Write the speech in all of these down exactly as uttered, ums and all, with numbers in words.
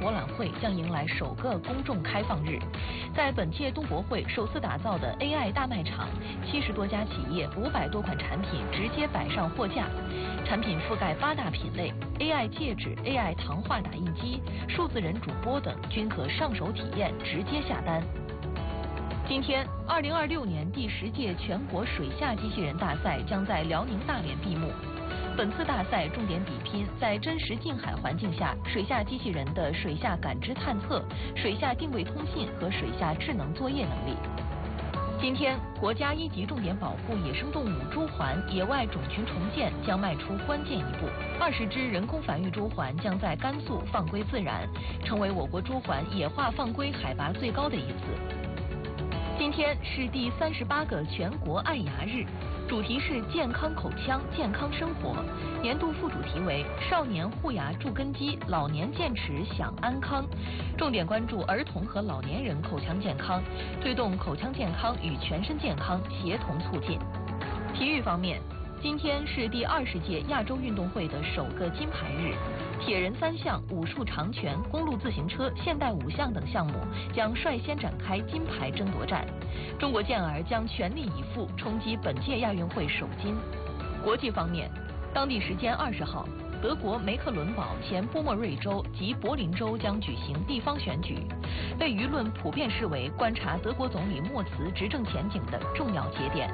博览会将迎来首个公众开放日。在本届冬博会首次打造的 A I 大卖场，七十多家企业、五百多款产品直接摆上货架，产品覆盖八大品类 ，A I 戒指、A I 糖画打印机、数字人主播等均可上手体验，直接下单。今天，二零二六年第十届全国水下机器人大赛将在辽宁大连闭幕。本次大赛重点比拼在真实近海环境下水下机器人的水下感知探测、水下定位通信和水下智能作业能力。今天，国家一级重点保护野生动物朱鹮野外种群重建将迈出关键一步，二十只人工繁育朱鹮将在甘肃放归自然，成为我国朱鹮野化放归海拔最高的一次。今天是第三十八个全国爱牙日，主题是健康口腔、健康生活。年度副主题为少年护牙助根基，老年健齿享安康，重点关注儿童和老年人口腔健康，推动口腔健康与全身健康协同促进。体育方面，今天是第二十届亚洲运动会的首个金牌日。铁人三项、武术长拳、公路自行车、现代五项等项目将率先展开金牌争夺战。中国健儿将全力以赴冲击本届亚运会首金。国际方面，当地时间二十号，德国梅克伦堡、前波莫瑞州及柏林州将举行地方选举，被舆论普遍视为观察德国总理默茨执政前景的重要节点。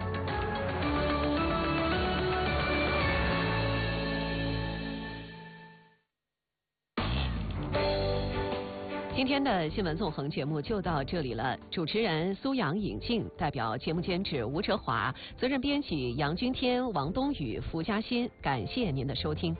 今天的新闻纵横节目就到这里了。主持人苏阳、尹静，代表节目监制吴哲华，责任编辑杨君天、王冬雨、付嘉欣，感谢您的收听。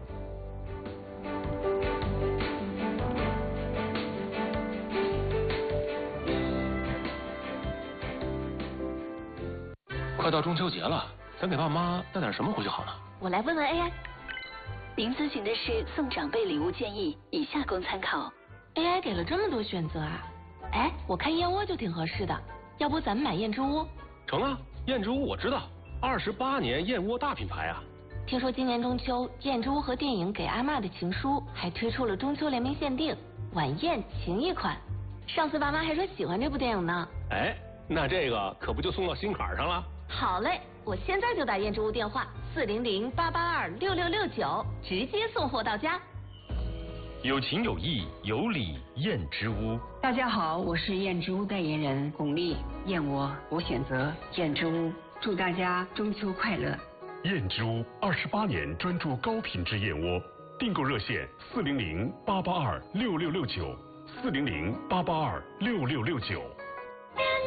快到中秋节了，咱给爸妈带点什么回去好呢？ 我来问问 A I。您咨询的是送长辈礼物建议，以下供参考。 A I 给了这么多选择啊！哎，我看燕窝就挺合适的，要不咱们买燕之屋？ 成啊，燕之屋我知道，二十八年燕窝大品牌啊。 听说今年中秋，燕之屋和电影《给阿嬷的情书》还推出了中秋联名限定晚宴情谊款。上次爸妈还说喜欢这部电影呢。 哎，那这个可不就送到心坎上了？ 好嘞，我现在就打燕之屋电话四零零八八二六六六九，直接送货到家。 有情有义有礼燕之屋。 大家好，我是燕之屋代言人巩俐。燕窝我选择燕之屋，祝大家中秋快乐。 燕之屋二十八年专注高品质燕窝，订购热线四零零八八二六六六九，四零零八八二六六六九。